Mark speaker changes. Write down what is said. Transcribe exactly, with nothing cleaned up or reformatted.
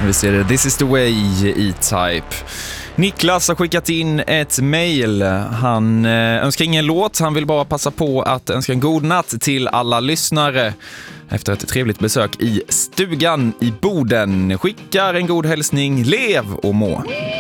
Speaker 1: Vi ser det. This is the way, E-Type. Niklas har skickat in ett mejl. Han eh, önskar ingen låt. Han vill bara passa på att önska en god natt till alla lyssnare efter ett trevligt besök i stugan i Boden. Skickar en god hälsning. Lev och må!